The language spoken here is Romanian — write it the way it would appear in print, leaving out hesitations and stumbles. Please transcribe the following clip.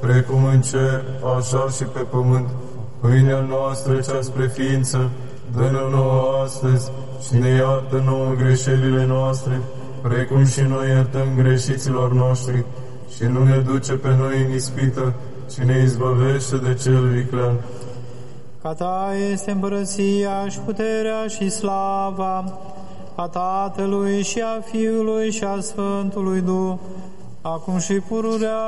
precum în cer, așa și pe pământ. Pâinea noastră cea spre ființă, dă-ne nouă astăzi și ne iartă nouă greșelile noastre, precum și noi iertăm greșiților noștri, și nu ne duce pe noi în ispită, ci ne izbăvește de cel viclean. Ca Ta este împărăția și puterea și slava, a Tatălui și a Fiului și a Sfântului Duh, acum și pururea